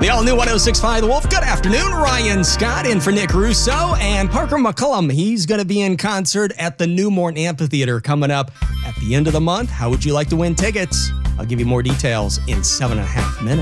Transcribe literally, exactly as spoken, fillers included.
The all-new one oh six point five The Wolf. Good afternoon. Ryan Scott in for Nick Russo and Parker McCullum. He's going to be in concert at the New Morton Amphitheater coming up at the end of the month. How would you like to win tickets? I'll give you more details in seven and a half minutes.